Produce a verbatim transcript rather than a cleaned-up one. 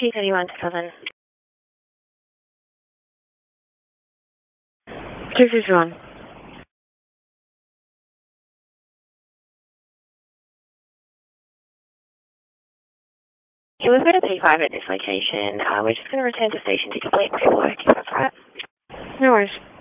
T thirty-one to seven. two fifty-one. So we've got a P five at this location. Uh, we're just going to return to station to complete paperwork, if that's right. No worries.